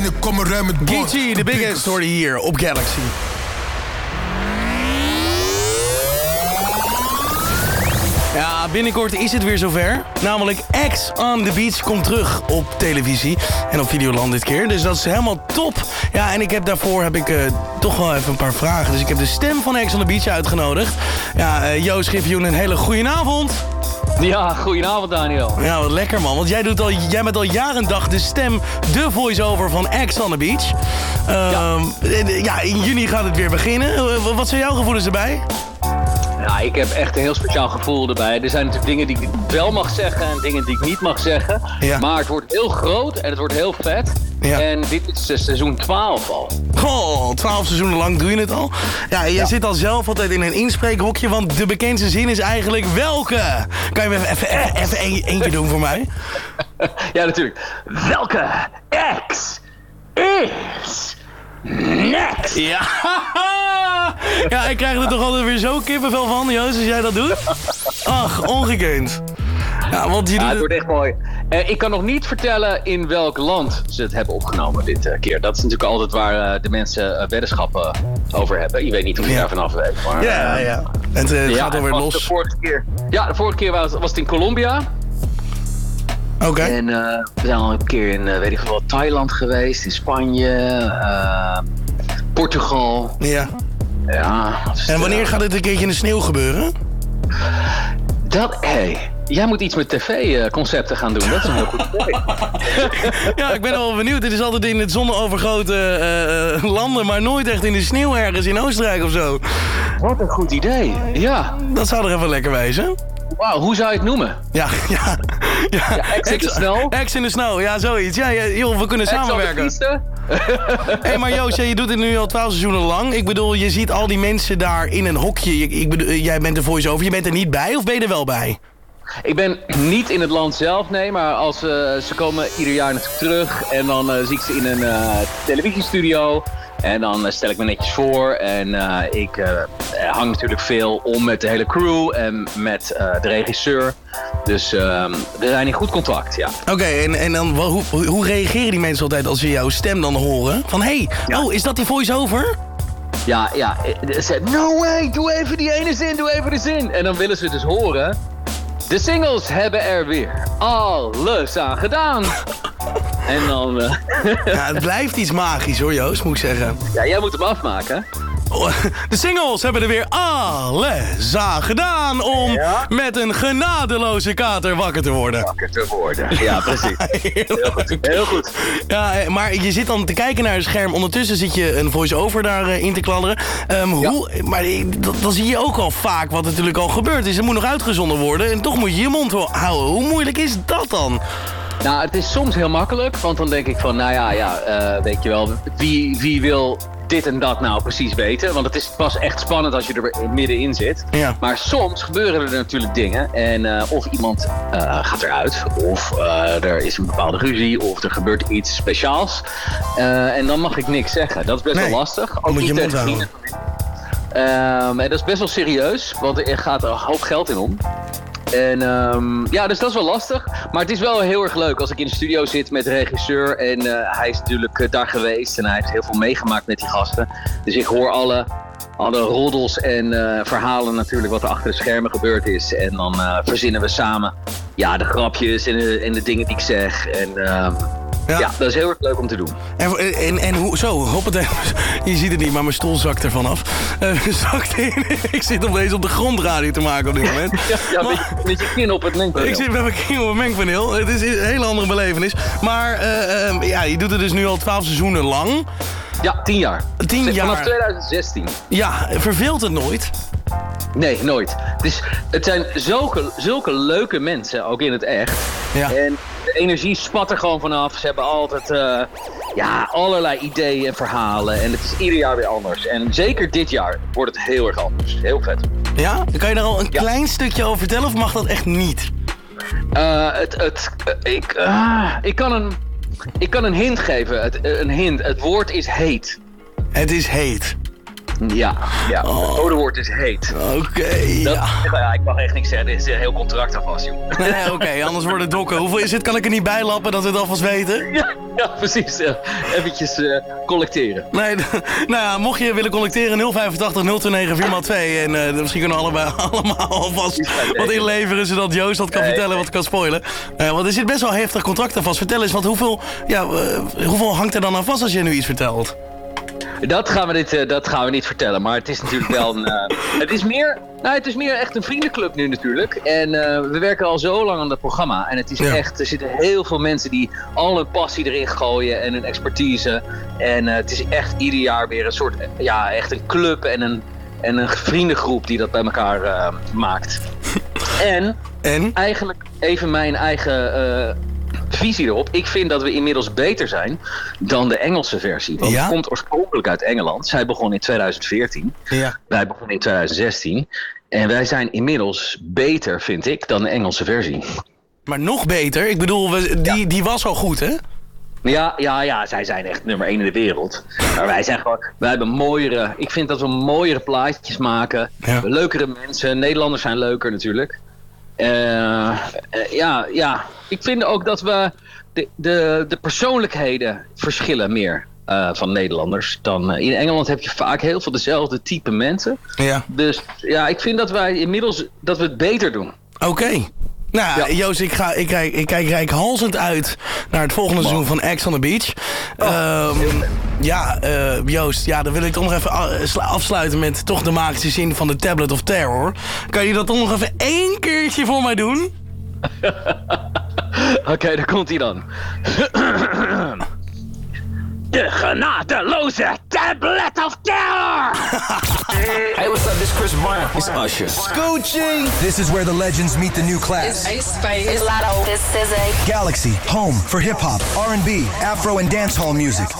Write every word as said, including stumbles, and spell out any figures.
en ik kom eruit met bord. G G, de biggest, hoorde hier op Galaxy. Ja, binnenkort is het weer zover. Namelijk X on the Beach komt terug op televisie. En op Videoland dit keer. Dus dat is helemaal top. Ja, en ik heb daarvoor heb ik uh, toch wel even een paar vragen. Dus ik heb de stem van X on the Beach uitgenodigd. Ja, uh, Joost Griffioen, een hele goeie avond. Ja, goedenavond Daniel. Ja, wat lekker man. Want jij, doet al, jij bent al jaren en dag de stem, de voice-over van X on the Beach. Uh, ja. ja, in juni gaat het weer beginnen. Uh, wat zijn jouw gevoelens erbij? Ja, ik heb echt een heel speciaal gevoel erbij. Er zijn natuurlijk dingen die ik wel mag zeggen en dingen die ik niet mag zeggen. Ja. Maar het wordt heel groot en het wordt heel vet. Ja. En dit is seizoen twaalf al. Goh, twaalf seizoenen lang doe je het al. Ja, je ja. zit al zelf altijd in een inspreekhokje, want de bekendste zin is eigenlijk welke? Kan je me even, even, even een, eentje doen voor mij? Ja, natuurlijk. Welke X is next? Ja. Ja, ik krijg er toch altijd weer zo kippenvel van, Joost, als jij dat doet. Ach, ongekend. Ja, want je ja, doet het wordt echt mooi. Uh, ik kan nog niet vertellen in welk land ze het hebben opgenomen dit uh, keer. Dat is natuurlijk altijd waar uh, de mensen uh, weddenschappen over hebben. Je weet niet hoe je ja. daar vanaf weet. Maar, ja, uh, ja. En het uh, ja, gaat alweer los. De vorige keer, ja, de vorige keer was, was het in Colombia. Oké. Okay. En uh, we zijn al een keer in, uh, weet ik veel wat, Thailand geweest, in Spanje, uh, Portugal. Ja. Ja. En wanneer gaat dit een keertje in de sneeuw gebeuren? Dat, hé, hey, jij moet iets met tv-concepten gaan doen. Dat is een heel goed idee. Ja, ik ben wel benieuwd. Dit is altijd in het zonneovergoten uh, landen, maar nooit echt in de sneeuw ergens in Oostenrijk of zo. Wat een goed idee, ja. Dat zou er even lekker wezen. Wauw, hoe zou je het noemen? Ja, ja. ja. ja X in de snow? X in de snow, ja, zoiets. Ja, ja joh, we kunnen X samenwerken. Hé, hey, maar Joost, je doet het nu al twaalf seizoenen lang. Ik bedoel, je ziet al die mensen daar in een hokje. Ik, ik bedoel, jij bent de voice-over. Je bent er niet bij of ben je er wel bij? Ik ben niet in het land zelf, nee, maar als, uh, ze komen ieder jaar natuurlijk terug. En dan uh, zie ik ze in een uh, televisiestudio. En dan uh, stel ik me netjes voor. En uh, ik uh, hang natuurlijk veel om met de hele crew en met uh, de regisseur. Dus uh, we zijn in goed contact, ja. Oké, okay, en, en dan, hoe, hoe reageren die mensen altijd als ze jouw stem dan horen? Van, hé, hey, ja. oh, is dat die voice-over? Ja, ja. Ze zeggen, no way, doe even die ene zin, doe even de zin. En dan willen ze dus horen. De singles hebben er weer alles aan gedaan. En dan... Uh... Ja, het blijft iets magisch hoor, Joost, moet ik zeggen. Ja, jij moet hem afmaken. De singles hebben er weer alles aan gedaan om ja? met een genadeloze kater wakker te worden. Wakker te worden, ja precies. Heel goed. Heel goed. Ja, maar je zit dan te kijken naar een scherm. Ondertussen zit je een voice-over daarin uh, te kladderen. Um, ja. hoe, maar dan zie je ook al vaak wat natuurlijk al gebeurd is. Het moet nog uitgezonden worden en toch moet je je mond houden. Hoe moeilijk is dat dan? Nou, het is soms heel makkelijk, want dan denk ik van, nou ja, ja uh, weet je wel, wie, wie wil dit en dat nou precies weten? Want het is pas echt spannend als je er middenin zit. Ja. Maar soms gebeuren er natuurlijk dingen en uh, of iemand uh, gaat eruit, of uh, er is een bepaalde ruzie, of er gebeurt iets speciaals. Uh, en dan mag ik niks zeggen. Dat is best nee. wel lastig. Ook moet je mond houden. Um, en dat is best wel serieus, want er gaat er een hoop geld in om. En um, ja, dus dat is wel lastig. Maar het is wel heel erg leuk als ik in de studio zit met de regisseur. En uh, hij is natuurlijk uh, daar geweest. En hij heeft heel veel meegemaakt met die gasten. Dus ik hoor alle, alle roddels en uh, verhalen natuurlijk wat er achter de schermen gebeurd is. En dan uh, verzinnen we samen ja, de grapjes en de, en de dingen die ik zeg. En uh, ja. ja, dat is heel erg leuk om te doen. En, en, en hoe, zo, hoppatee. Je ziet het niet, maar mijn stoel zakt ervan af. Uh, zakt in. Ik zit op deze op de grondradio te maken op dit moment. ja, ja maar, met, je, met je kin op het mengpaneel. Ik zit met mijn kin op het mengpaneel. Het is een hele andere belevenis. Maar uh, uh, ja, je doet het dus nu al twaalf seizoenen lang. Ja, tien jaar. Tien jaar. Vanaf twintig zestien. Ja, verveelt het nooit? Nee, nooit. Dus het zijn zulke, zulke leuke mensen, ook in het echt. Ja. En de energie spat er gewoon vanaf. Ze hebben altijd uh, ja, allerlei ideeën en verhalen. En het is ieder jaar weer anders. En zeker dit jaar wordt het heel erg anders. Heel vet. Ja? Kan je daar al een ja. klein stukje over vertellen of mag dat echt niet? Uh, het, het, uh, ik, uh, ik, kan een, ik kan een hint geven. Het, uh, een hint. Het woord is heet. Het is heet. Ja, ja. Oh. Het codewoord is heet. Oké, okay, ja. ja. Ik mag echt niks zeggen, dit is een heel contract alvast, joh. Nee, oké, okay, anders wordt het dokken. Hoeveel is het? Kan ik er niet bij lappen dat we het alvast weten? Ja, ja precies. Uh, eventjes uh, collecteren. Nee, nou ja, mocht je willen collecteren, nul vijf acht nul twee negen vier maal twee. En uh, misschien kunnen we allebei allemaal alvast wat inleveren, zodat Joost dat kan nee, vertellen, nee. wat kan spoilen. Uh, want er zit best wel heftig contract aan vast. Vertel eens, want hoeveel, ja, uh, hoeveel hangt er dan aan vast als je nu iets vertelt? Dat gaan we, dit, uh, dat gaan we niet vertellen, maar het is natuurlijk wel een... Uh, het, is meer, nou, het is meer echt een vriendenclub nu natuurlijk. En uh, we werken al zo lang aan dat programma. En het is ja. echt, er zitten heel veel mensen die al hun passie erin gooien en hun expertise. En uh, het is echt ieder jaar weer een soort, ja, echt een club en een, en een vriendengroep die dat bij elkaar uh, maakt. En, en eigenlijk even mijn eigen... Uh, visie erop. Ik vind dat we inmiddels beter zijn dan de Engelse versie. Want ja? het komt oorspronkelijk uit Engeland. Zij begon in tweeduizend veertien. Ja. Wij begonnen in tweeduizend zestien. En wij zijn inmiddels beter, vind ik, dan de Engelse versie. Maar nog beter? Ik bedoel, we, die, ja. die was al goed, hè? Ja, ja, ja, zij zijn echt nummer één in de wereld. Maar wij zijn gewoon, wij hebben mooiere... Ik vind dat we mooiere plaatjes maken. Ja. Leukere mensen. Nederlanders zijn leuker natuurlijk. Uh, uh, ja, ja, ik vind ook dat we de, de, de persoonlijkheden verschillen meer uh, van Nederlanders. Dan, uh, in Engeland heb je vaak heel veel dezelfde type mensen. Ja. Dus ja, ik vind dat wij inmiddels dat we het beter doen. Oké. Okay. Nou, ja. Joost, ik, ga, ik, kijk, ik kijk reikhalzend uit naar het volgende seizoen van Ex on the Beach. Oh, um, ja, uh, Joost, ja, dan wil ik toch nog even afsluiten met toch de magische zin van de Tablet of Terror. Kan je dat toch nog even één keertje voor mij doen? Oké, okay, daar komt hij dan. De genadeloze Tablet of Terror! Hey, what's up? This is Chris Brown. It's Usher. Scoochie! This is where the legends meet the new class. It's Ace Space. It's Lotto. This is a Galaxy, home for hip-hop, R and B, Afro and dancehall music.